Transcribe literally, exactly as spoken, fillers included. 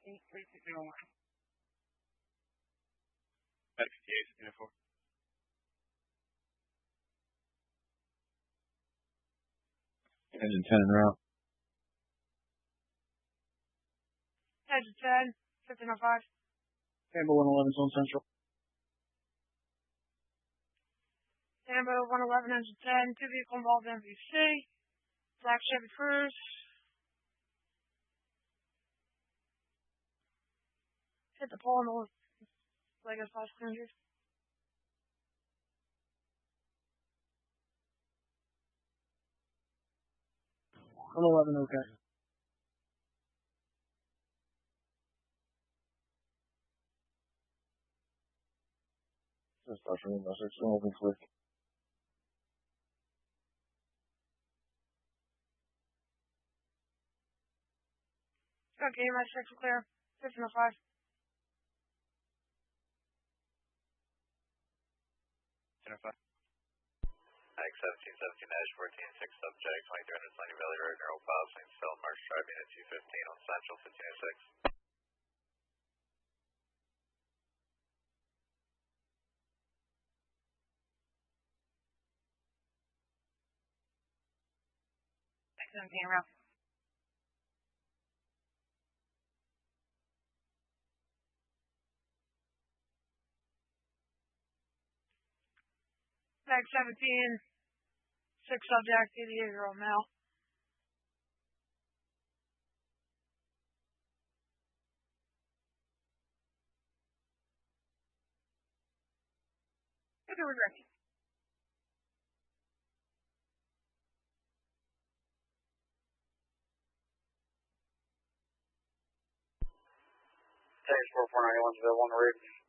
eight three two zero one. Medic fifty-eight, fifteen oh four. Engine ten en route. Engine ten, fifteen oh five. Tambo one eleven, zone central. Tambo one eleven, engine ten, two vehicle involved M V C. Black Chevy Cruise. Hit the pole in the Lagos Falls Cleaners. one eleven, okay. Just start from the six, one open flick. Okay, my six clear. fifteen oh five. fifteen oh five. X seventeen seventeen dash fourteen, six subject, twenty-three hundred Sunny Valley Road, Neural Passing, Stella March Drive, Unit two fifteen on Central, fifteen oh six. X seventeen route. X seventeen, six subject, eighty-eight year old male. If it was ready. Text four four nine one zero one route.